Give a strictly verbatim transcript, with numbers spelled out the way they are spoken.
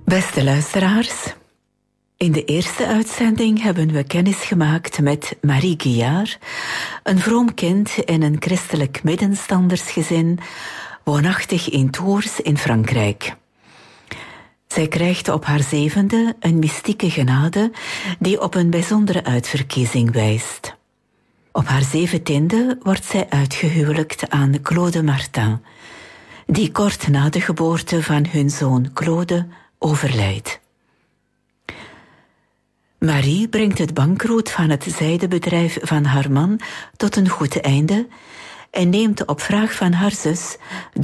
Beste luisteraars, in de eerste uitzending hebben we kennis gemaakt met Marie Guillard, een vroom kind in een christelijk middenstandersgezin, woonachtig in Tours in Frankrijk. Zij krijgt op haar zevende een mystieke genade die op een bijzondere uitverkiezing wijst. Op haar zeventiende wordt zij uitgehuwelijkt aan Claude Martin, die kort na de geboorte van hun zoon Claude overlijdt. Marie brengt het bankroet van het zijdebedrijf van haar man tot een goed einde en neemt op vraag van haar zus